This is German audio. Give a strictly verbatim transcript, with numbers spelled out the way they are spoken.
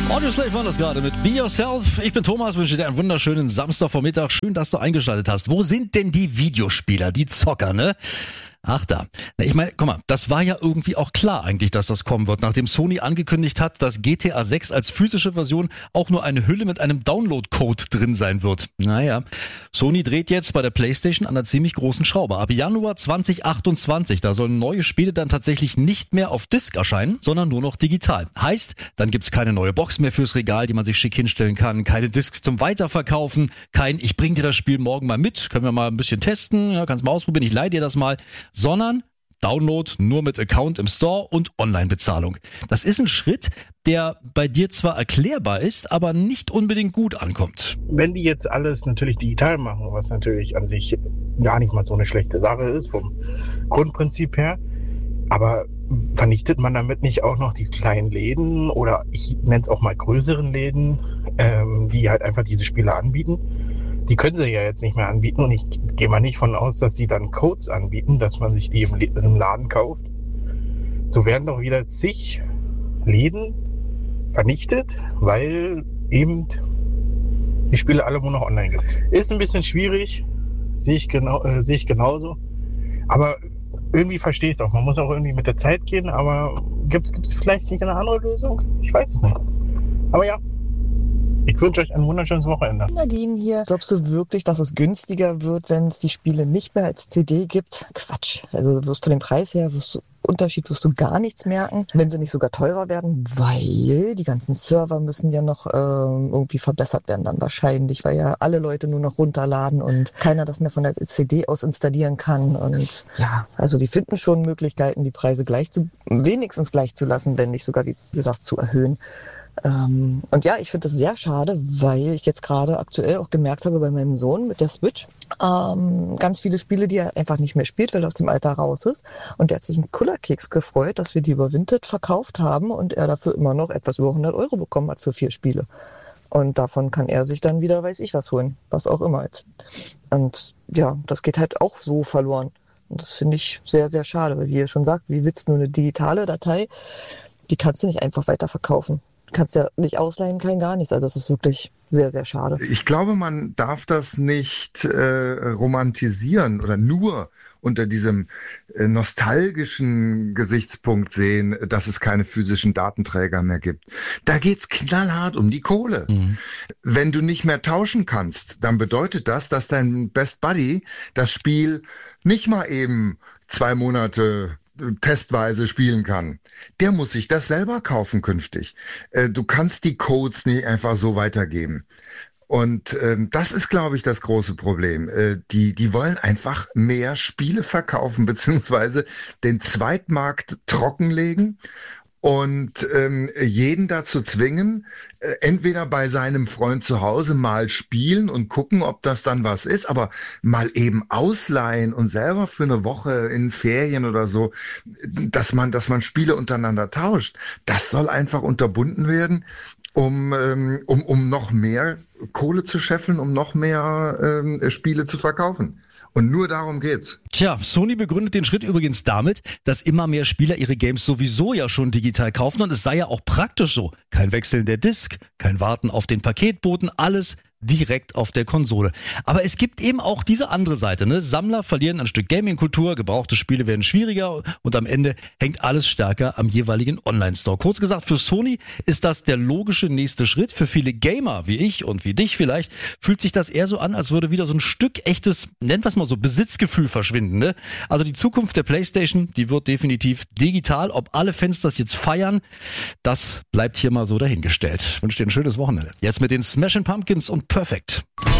Audioslave war das gerade mit Be Yourself. Ich bin Thomas, wünsche dir einen wunderschönen Samstagvormittag. Schön, dass du eingeschaltet hast. Wo sind denn die Videospieler, die Zocker, ne? Ach da. Na, ich meine, guck mal, das war ja irgendwie auch klar eigentlich, dass das kommen wird, nachdem Sony angekündigt hat, dass G T A sechs als physische Version auch nur eine Hülle mit einem Download-Code drin sein wird. Naja, Sony dreht jetzt bei der PlayStation an einer ziemlich großen Schraube. Ab Januar zwanzig achtundzwanzig, da sollen neue Spiele dann tatsächlich nicht mehr auf Disc erscheinen, sondern nur noch digital. Heißt, dann gibt's keine neue Box mehr fürs Regal, die man sich schick hinstellen kann, keine Discs zum Weiterverkaufen, kein ich bring dir das Spiel morgen mal mit, können wir mal ein bisschen testen, ja, kannst mal ausprobieren, ich leih dir das mal, sondern Download nur mit Account im Store und Online-Bezahlung. Das ist ein Schritt, der bei dir zwar erklärbar ist, aber nicht unbedingt gut ankommt. Wenn die jetzt alles natürlich digital machen, was natürlich an sich gar nicht mal so eine schlechte Sache ist, vom Grundprinzip her, aber vernichtet man damit nicht auch noch die kleinen Läden oder ich nenne es auch mal größeren Läden, ähm, die halt einfach diese Spiele anbieten? Die können sie ja jetzt nicht mehr anbieten und ich gehe mal nicht von aus, dass die dann Codes anbieten, dass man sich die im, im Laden kauft. So werden doch wieder zig Läden vernichtet, weil eben die Spiele alle nur noch online gibt. Ist ein bisschen schwierig, sehe ich, genau, äh, sehe ich genauso, aber irgendwie verstehe ich es auch. Man muss auch irgendwie mit der Zeit gehen, aber gibt es vielleicht nicht eine andere Lösung? Ich weiß es nicht. Aber ja. Ich wünsche euch ein wunderschönes Wochenende. Nadine hier. Glaubst du wirklich, dass es günstiger wird, wenn es die Spiele nicht mehr als C D gibt? Quatsch. Also du wirst von dem Preis her, wirst du, Unterschied wirst du gar nichts merken, wenn sie nicht sogar teurer werden, weil die ganzen Server müssen ja noch äh, irgendwie verbessert werden dann wahrscheinlich, weil ja alle Leute nur noch runterladen und keiner das mehr von der C D aus installieren kann. Und ja, also die finden schon Möglichkeiten, die Preise gleich zu, wenigstens gleich zu lassen, wenn nicht sogar, wie gesagt, zu erhöhen. Ähm, und ja, ich finde das sehr schade, weil ich jetzt gerade aktuell auch gemerkt habe bei meinem Sohn mit der Switch, ähm, ganz viele Spiele, die er einfach nicht mehr spielt, weil er aus dem Alter raus ist. Und der hat sich einen Kullerkeks gefreut, dass wir die überwintert verkauft haben und er dafür immer noch etwas über hundert Euro bekommen hat für vier Spiele. Und davon kann er sich dann wieder, weiß ich was holen, was auch immer jetzt. Und ja, das geht halt auch so verloren. Und das finde ich sehr, sehr schade, weil wie ihr schon sagt, wie willst du nur eine digitale Datei, die kannst du nicht einfach weiterverkaufen. Kannst ja nicht ausleihen, kein gar nichts. Also das ist wirklich sehr, sehr schade. Ich glaube, man darf das nicht äh, romantisieren oder nur unter diesem äh, nostalgischen Gesichtspunkt sehen, dass es keine physischen Datenträger mehr gibt. Da geht's knallhart um die Kohle. Mhm. Wenn du nicht mehr tauschen kannst, dann bedeutet das, dass dein Best Buddy das Spiel nicht mal eben zwei Monate testweise spielen kann. Der muss sich das selber kaufen künftig. Äh, du kannst die Codes nicht einfach so weitergeben. Und ähm, das ist, glaube ich, das große Problem. Äh, die, die wollen einfach mehr Spiele verkaufen, beziehungsweise den Zweitmarkt trockenlegen und ähm, jeden dazu zwingen, äh, entweder bei seinem Freund zu Hause mal spielen und gucken, ob das dann was ist, aber mal eben ausleihen und selber für eine Woche in Ferien oder so, dass man, dass man Spiele untereinander tauscht. Das soll einfach unterbunden werden, um, ähm, um, um noch mehr Kohle zu scheffeln, um noch mehr ähm, Spiele zu verkaufen. Und nur darum geht's. Tja, Sony begründet den Schritt übrigens damit, dass immer mehr Spieler ihre Games sowieso ja schon digital kaufen und es sei ja auch praktisch so. Kein Wechseln der Disc, kein Warten auf den Paketboten, alles direkt auf der Konsole. Aber es gibt eben auch diese andere Seite, ne? Sammler verlieren ein Stück Gaming-Kultur, gebrauchte Spiele werden schwieriger und am Ende hängt alles stärker am jeweiligen Online-Store. Kurz gesagt, für Sony ist das der logische nächste Schritt. Für viele Gamer wie ich und wie dich vielleicht fühlt sich das eher so an, als würde wieder so ein Stück echtes, nennen wir es mal so, Besitzgefühl verschwinden, ne? Also die Zukunft der PlayStation, die wird definitiv digital. Ob alle Fans das jetzt feiern, das bleibt hier mal so dahingestellt. Ich wünsche dir ein schönes Wochenende. Jetzt mit den Smashing Pumpkins und Perfect.